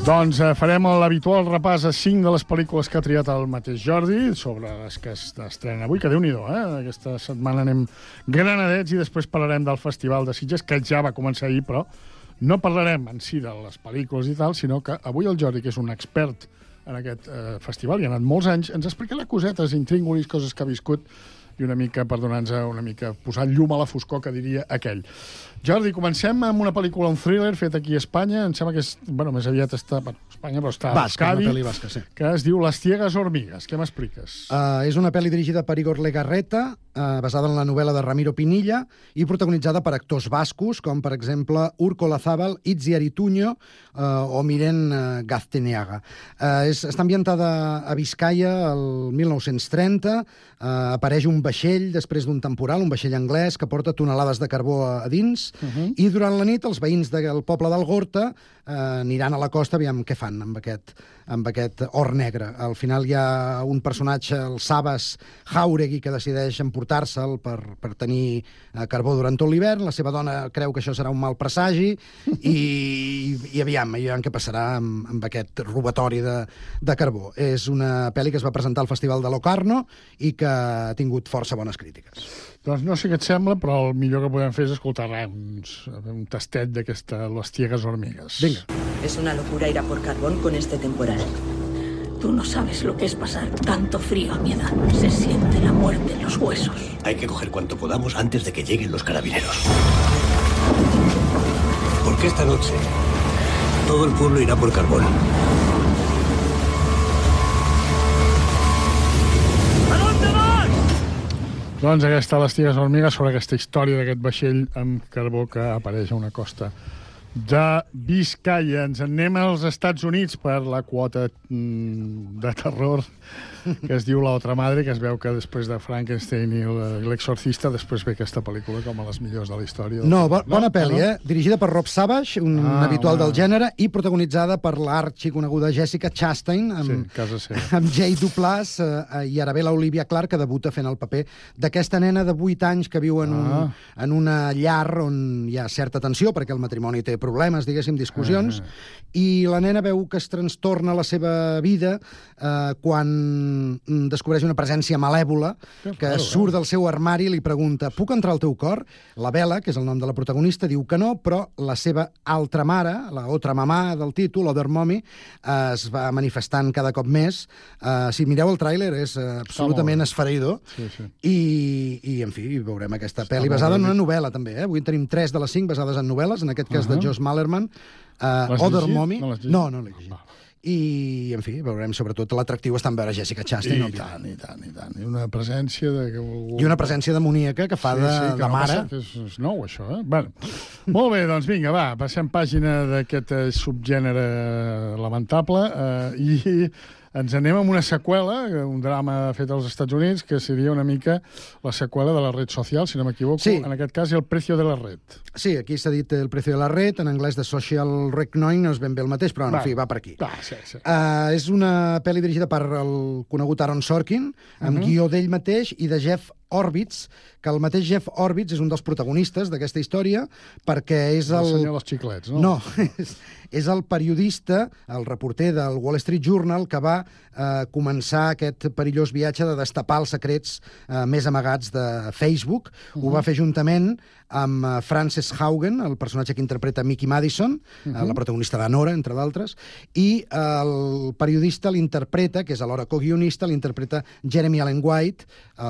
Doncs farem l'habitual repàs a 5 de les pel·lícules que ha triat el mateix Jordi, sobre les que estrenen avui, que Déu-n'hi-do, Aquesta setmana anem granadets i després parlarem del Festival de Sitges, que ja va començar ahir, però no parlarem en si de les pel·lícules i tal, sinó que avui el Jordi, que és un expert en aquest festival, i ha anat molts anys, ens explicarà cosetes, intríngulis, coses que ha viscut, i una mica, per donar-nos una mica, posar llum a la foscor, que diria aquell. Jordi, comencem amb una pel·lícula, un thriller, fet aquí a Espanya. Em sembla que és, més aviat està a Espanya, però està a Euskadi, basca, sí. que es diu Las ciegas hormigas. Què m'expliques? És una pel·li dirigida per Igor Legarreta, basada en la novel·la de Ramiro Pinilla i protagonitzada per actors bascos, com, per exemple, Urko Olazábal, Itziar Ituño o Miren Gazteneaga. Està ambientada a Biscaia el 1930. Apareix un vaixell després d'un temporal, un vaixell anglès que porta tonelades de carbó a dins, i durant la nit els veïns del poble d'Algorta aniran a la costa, aviam què fan amb aquest or negre. Al final hi ha un personatge, el Sabas Jauregui, que decideix emportar-se'l per tenir carbó durant tot l'hivern. La seva dona creu que això serà un mal presagi i aviam què passarà amb aquest robatori de carbó. És una pel·li que es va presentar al Festival de Locarno i que ha tingut força bones crítiques. Doncs no sé què et sembla, però el millor que podem fer és escoltar un tastet d'aquesta Las ciegas hormigas. Vinga. Es una locura ir a por carbón con este temporal. Tú no sabes lo que es pasar tanto frío a mi edad. Se siente la muerte en los huesos. Hay que coger cuanto podamos antes de que lleguen los carabineros. Porque esta noche todo el pueblo irá por carbón. Doncs aquesta Las ciegas hormigas, sobre aquesta història d'aquest vaixell amb carbó que apareix a una costa de Biscaia. Ens anem als Estats Units per la quota de terror que es diu La otra madre, que es veu que després de Frankenstein i l'Exorcista després ve aquesta pel·lícula com a les millors de la història. No, bona pel·li, Dirigida per Rob Savage, un habitual del gènere, i protagonitzada per l'arxiconeguda Jessica Chastain, amb Jay Duplass i Arabella Olivia Clark, que debuta fent el paper d'aquesta nena de 8 anys que viu en una llar on hi ha certa tensió, perquè el matrimoni té problemes, diguéssim, discussions, i la nena veu que es trastorna la seva vida quan descobreix una presència malèvola que surt del seu armari i li pregunta: puc entrar al teu cor? La Bella, que és el nom de la protagonista, diu que no, però la seva altra mare, la otra mamà del títol, Other Mommy, es va manifestant cada cop més. Si mireu el tràiler, és absolutament esfereïdor. I, en fi, veurem aquesta pel·li basada en una novel·la, també. Avui en tenim 3 de les 5 basades en novel·les, en aquest cas de Josh Malerman. Other Mommy. No l'he llegit. I, en fi, veurem sobretot l'atractiu està en veure Jessica Chastain. I tant. I una presència I una presència demoníaca que fa de mare. És nou, això, Bueno, molt bé, doncs vinga, va, passem pàgina d'aquest subgènere lamentable i ens anem amb una seqüela, un drama fet als Estats Units, que seria una mica la seqüela de La red social, si no m'equivoco. Sí. En aquest cas, El precio de la red. Sí, aquí s'ha dit El precio de la red, en anglès de Social Reckoning, no és ben bé el mateix, però en fi, va per aquí. Sí. És una pel·li dirigida per el conegut Aaron Sorkin, amb guió d'ell mateix i de Jeff Orbitz, que el mateix Jeff Orbitz és un dels protagonistes d'aquesta història, perquè és el senyor dels xiclets, no? No, és el periodista, el reporter del Wall Street Journal, que va començar aquest perillós viatge de destapar els secrets més amagats de Facebook. Ho va fer juntament amb Frances Haugen, el personatge que interpreta Mickey Madison, la protagonista de Nora, entre d'altres, i el periodista l'interpreta, que és alhora co-guionista, l'interpreta Jeremy Allen White,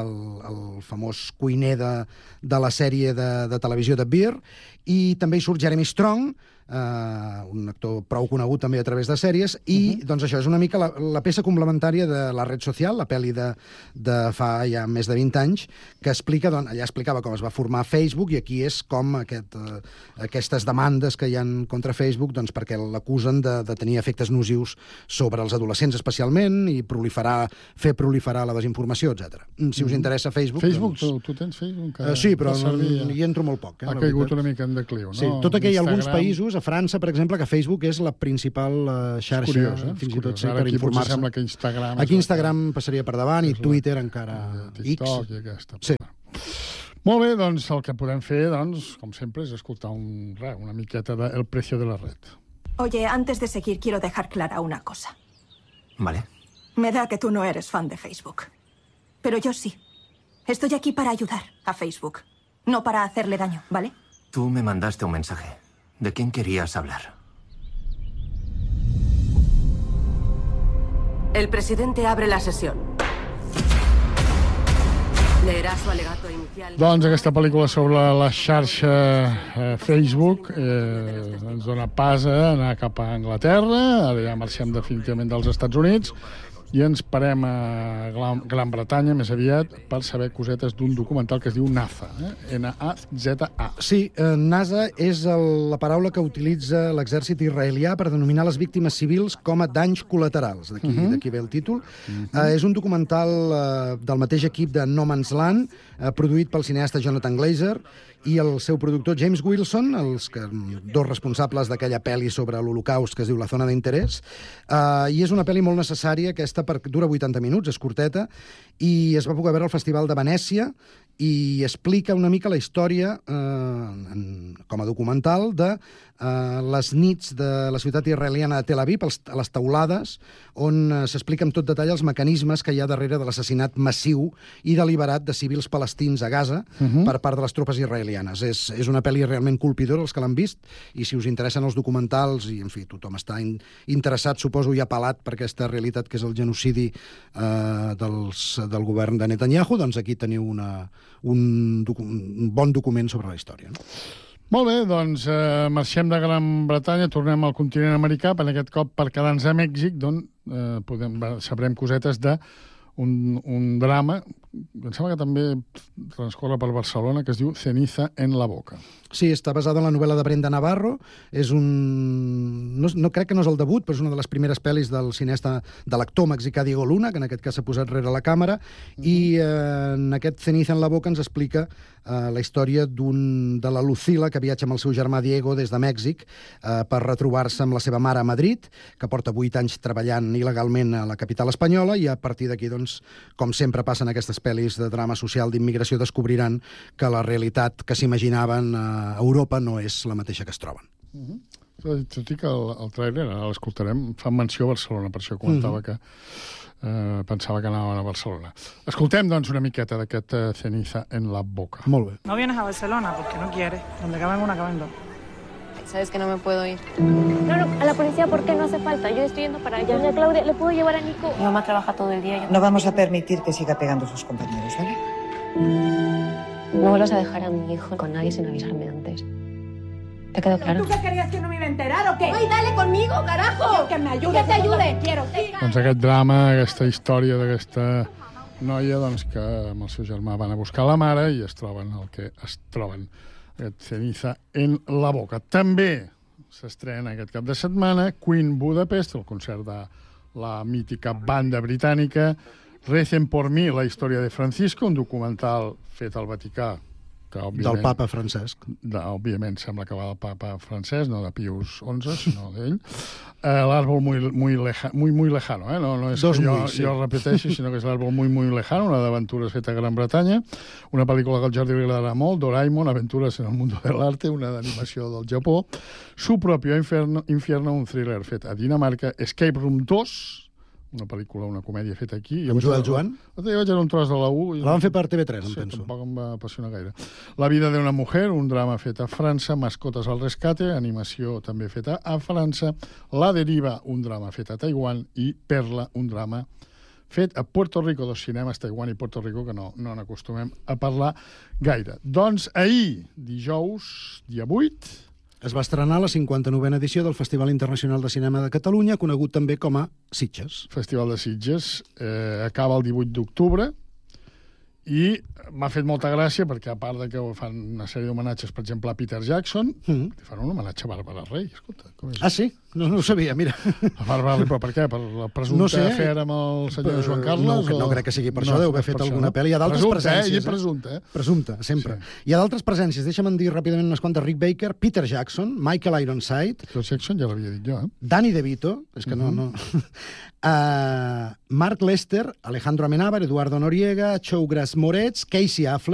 el famós cuiner de la sèrie de televisió de Beer, i també hi surt Jeremy Strong, un actor prou conegut també a través de sèries, i doncs això és una mica la peça complementària de La red social, la pel·li de fa ja més de 20 anys, que explica, allà explicava com es va formar Facebook, i aquí és com aquestes demandes que hi ha contra Facebook, doncs perquè l'acusen de tenir efectes nocius sobre els adolescents especialment, i fer proliferar la desinformació, etc. Si us interessa Facebook... Facebook, tu tens Facebook? Sí, però hi entro molt poc. Ha caigut una mica en decliu, no? Sí, tot que hi ha alguns països, a França, per exemple, que Facebook és la principal xarxa, fins i tot per informar-se. Sembla que Instagram... Aquí Instagram passaria per davant i Twitter encara... TikTok i aquesta... Sí. Molt bé, doncs el que podem fer, com sempre, és escoltar una miqueta de El precio de la red. Oye, antes de seguir, quiero dejar clara una cosa. Vale. Me da que tú no eres fan de Facebook. Pero yo sí. Estoy aquí para ayudar a Facebook, no para hacerle daño, ¿vale? Tú me mandaste un mensaje. ¿De quién querías hablar? El presidente abre la sesión. Leerà su alegato inicial. Doncs aquesta pel·lícula sobre la xarxa Facebook ens dona pas a anar cap a Anglaterra, ara ja marxem definitivament dels Estats Units, i ens parem a Gran Bretanya, més aviat, per saber cosetes d'un documental que es diu NASA, N-A-Z-A. Sí, NASA és la paraula que utilitza l'exèrcit israelià per denominar les víctimes civils com a danys col·laterals. D'aquí ve el títol. És un documental del mateix equip de No Man's Land, produït pel cineasta Jonathan Glazer, i el seu productor James Wilson, dos responsables d'aquella pel·li sobre l'Holocaust que es diu La zona d'interès, i és una pel·li molt necessària, aquesta dura 80 minuts, és curteta, i es va poder veure al Festival de Venècia, i explica una mica la història, com a documental, de les nits de la ciutat israeliana de Tel Aviv, a les teulades, on s'explica amb tot detall els mecanismes que hi ha darrere de l'assassinat massiu i deliberat de civils palestins a Gaza per part de les tropes israelianes. És una pel·li realment colpidora, els que l'han vist, i si us interessen els documentals, i en fi, tothom està interessat, suposo, i apelat per aquesta realitat que és el genocidi del govern de Netanyahu, doncs aquí teniu un bon document sobre la història. No? Molt bé, doncs marxem de Gran Bretanya, tornem al continent americà, en aquest cop per quedar-nos a Mèxic, d'on sabrem cosetes d'un drama, em sembla que també transcorre per Barcelona, que es diu Ceniza en la boca. Sí, està basada en la novel·la de Brenda Navarro. És no crec que no és el debut, però és una de les primeres pel·lis del cineasta, de l'actor mexicà Diego Luna, que en aquest cas s'ha posat rere la càmera, i en aquest Ceniza en la boca ens explica la història de la Lucila, que viatja amb el seu germà Diego des de Mèxic per retrobar-se amb la seva mare a Madrid, que porta 8 anys treballant il·legalment a la capital espanyola, i a partir d'aquí, doncs, com sempre passa en aquestes pel·lis de drama social d'immigració, descobriran que la realitat que s'imaginaven a Europa no és la mateixa que es troben. Tot i que el tràiler, ara l'escoltarem, fa menció a Barcelona, per això comentava que pensava que anaven a Barcelona. Escoltem, doncs, una miqueta d'aquest Ceniza en la boca. Molt bé. No vienes a Barcelona porque no quieres. Donde caben una, caben dos. Sabes que no me puedo ir. No, a la policía, ¿por qué? No hace falta. Yo estoy yendo para allá. Doña Claudia, ¿le puedo llevar a Nico? Mi mamá trabaja todo el día. No vamos a permitir que siga pegando a sus compañeros, ¿vale? No vuelvas a dejar a mi hijo con nadie sin avisarme antes. ¿Te quedó claro? ¿Tú qué querías, que no me iba a enterar o qué? ¡Ay, dale conmigo, carajo! Que me ayude. Que te ayude. Quiero. Doncs aquest drama, aquesta història d'aquesta noia, doncs, que amb el seu germà van a buscar la mare i es troben el que es troben. Aquest Ceniza en la boca. També s'estrena aquest cap de setmana Queen Budapest, el concert de la mítica banda britànica, Recen por mí, la història de Francisco, un documental fet al Vaticà, que del papa Francesc. Òbviament sembla que va del papa Francesc, no de Pius XI, sinó d'ell. L'àrbol muy lejano, no és que jo repeteixi, sinó que és l'àrbol muy lejano, una d'aventures feta a Gran Bretanya, una pel·lícula que al Jordi li agradarà molt, Doraemon, Aventures en el mundo del arte, una d'animació del Japó, Su propio infierno, un thriller fet a Dinamarca, Escape Room 2, una pel·lícula, una comèdia feta aquí. Amb Joel Joan? Jo vaig veure un tros de la U. La van fer per TV3, em penso. Tampoc em va apassionar gaire. La vida d'una mujer, un drama fet a França, Mascotes al rescate, animació també feta a França, La deriva, un drama fet a Taiwan, i Perla, un drama fet a Puerto Rico, dos cinemes, Taiwan i Puerto Rico, que no n'acostumem a parlar gaire. Doncs ahir, dijous, dia 8, es va estrenar la 59a edició del Festival Internacional de Cinema de Catalunya, conegut també com a Sitges. Festival de Sitges. Acaba el 18 d'octubre i m'ha fet molta gràcia perquè, a part de que fan una sèrie d'homenatges, per exemple, a Peter Jackson, fan un homenatge a Bàrbara Rey. Escolta, com és? Ah, sí? No ho sabia, mira. A Bàrbara Rey, però per què? Per la presumpta afer amb el senyor Joan Carles? No crec que sigui per això, deu haver fet alguna pel·li. Hi ha d'altres presències. Presumpta, sempre. Hi ha d'altres presències. Deixa'm dir ràpidament unes quantes. Rick Baker, Peter Jackson, Michael Ironside... Peter Jackson ja l'havia dit jo, Danny DeVito, és que no... Mark Lester, Alejandro Amenábar, Eduardo Noriega, Chougras Moretz, Casey Affleck,